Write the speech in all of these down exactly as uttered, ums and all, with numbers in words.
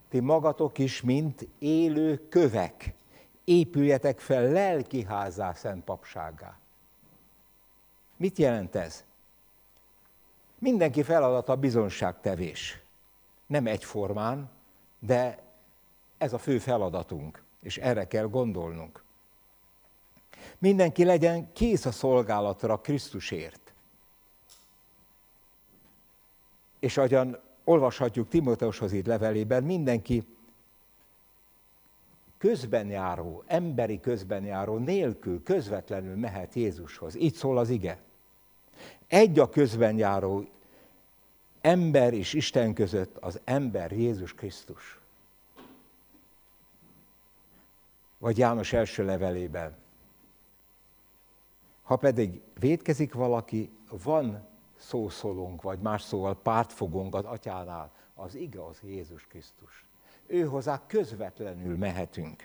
ti magatok is, mint élő kövek, épüljetek fel lelkiházá, szent papsággá. Mit jelent ez? Mindenki feladata bizonságtevés. Nem egyformán, de ez a fő feladatunk, és erre kell gondolnunk. Mindenki legyen kész a szolgálatra Krisztusért. És ahogyan olvashatjuk Timóteushoz írt levelében, mindenki közbenjáró, emberi közbenjáró nélkül közvetlenül mehet Jézushoz. Így szól az ige. Egy a közbenjáró ember és Isten között, az ember Jézus Krisztus. Vagy János első levelében. Ha pedig vétkezik valaki, van szószólónk, vagy más szóval pártfogónk az atyánál, az igaz Jézus Krisztus. Ő hozzá közvetlenül mehetünk.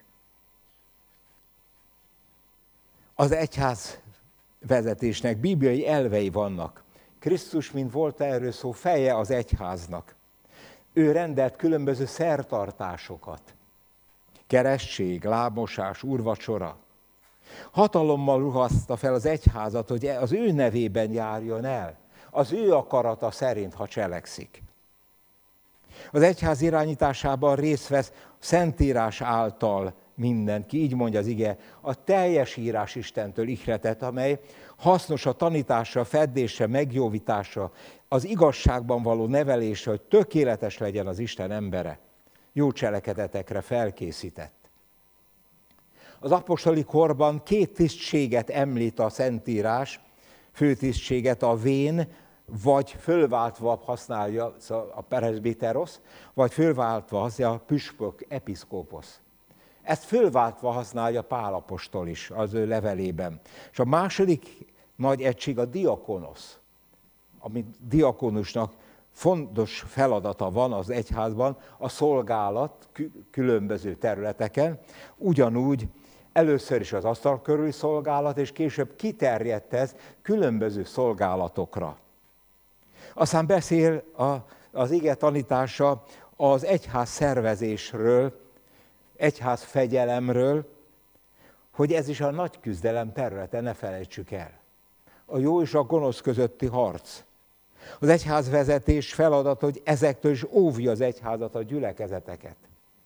Az egyház vezetésnek bibliai elvei vannak. Krisztus, mint volt erről szó, feje az egyháznak. Ő rendelt különböző szertartásokat. Keresztség, lábmosás, úrvacsora. Hatalommal ruházta fel az egyházat, hogy az ő nevében járjon el. Az ő akarata szerint, ha cselekszik. Az egyház irányításában részt vesz Szentírás által mindenki, így mondja az ige, a teljes írás Istentől ihletett, amely hasznos a tanításra, feddésre, megjóvításra, az igazságban való nevelésre, hogy tökéletes legyen az Isten embere. Jó cselekedetekre felkészített. Az apostoli korban két tisztséget említ a Szentírás, főtisztséget, a vén, vagy fölváltva használja a presbiterosz, vagy fölváltva használja a püspök, episzkóposz. Ezt fölváltva használja Pál apostol is az ő levelében. És a második nagy egység a diakonosz, ami diakonusnak fontos feladata van az egyházban, a szolgálat különböző területeken, ugyanúgy először is az asztal körüli szolgálat, és később kiterjedt ez különböző szolgálatokra. Aztán beszél a, az ige tanítása az egyház szervezésről, egyház fegyelemről, hogy ez is a nagy küzdelem területe, ne felejtsük el. A jó és a gonosz közötti harc. Az egyházvezetés feladat, hogy ezektől is óvja az egyházat, a gyülekezeteket.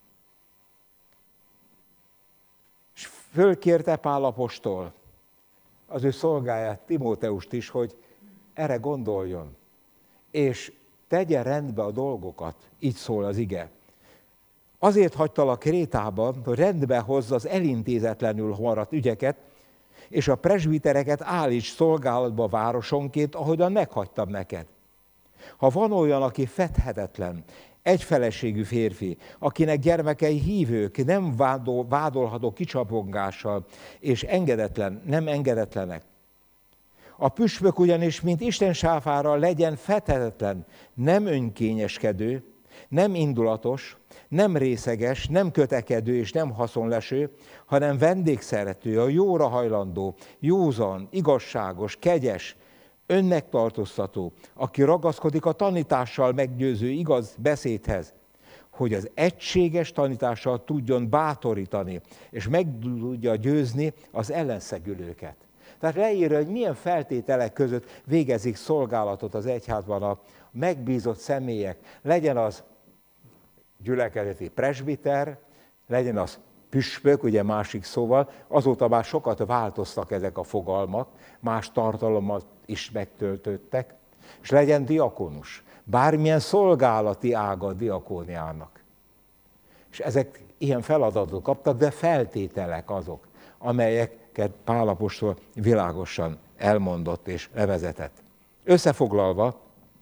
És fölkérte Pál apostol az ő szolgáját, Timóteust is, hogy erre gondoljon, és tegye rendbe a dolgokat, így szól az ige. Azért hagytalak Krétában, hogy rendbe hozza az elintézetlenül maradt ügyeket, és a presbitereket állíts szolgálatba városonként, ahogyan meghagytam neked. Ha van olyan, aki fedhetetlen, egyfeleségű férfi, akinek gyermekei hívők, nem vádol, vádolható kicsapongással, és engedetlen, nem engedetlenek. A püspök ugyanis, mint Isten sáfára legyen fedhetetlen, nem önkényeskedő, nem indulatos, nem részeges, nem kötekedő és nem haszonleső, hanem vendégszerető, a jóra hajlandó, józan, igazságos, kegyes, önmegtartóztató, aki ragaszkodik a tanítással meggyőző igaz beszédhez, hogy az egységes tanítással tudjon bátorítani, és meg tudja győzni az ellenszegülőket. Tehát leírja, hogy milyen feltételek között végezik szolgálatot az egyházban a megbízott személyek. Legyen az gyülekezeti presbiter, legyen az püspök, ugye másik szóval, azóta már sokat változtak ezek a fogalmak, más tartalommal is megtöltöttek, és legyen diakonus, bármilyen szolgálati ága a diakóniának. És ezek ilyen feladatot kaptak, de feltételek azok, amelyeket Pál apostol világosan elmondott és levezetett. Összefoglalva,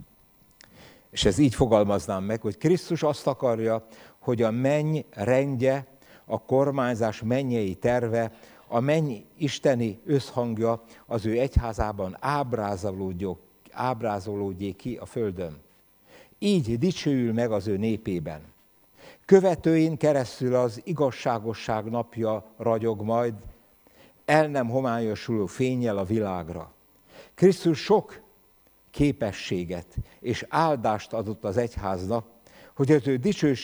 és ez így fogalmaznám meg, hogy Krisztus azt akarja, hogy a menny rendje, a kormányzás mennyei terve, a menny isteni összhangja az ő egyházában ábrázolódjék ki a földön. Így dicsőül meg az ő népében. Követőin keresztül az igazságosság napja ragyog majd, el nem homályosuló fénnyel a világra. Krisztus sok képességet és áldást adott az egyháznak, hogy az ő dicsőségét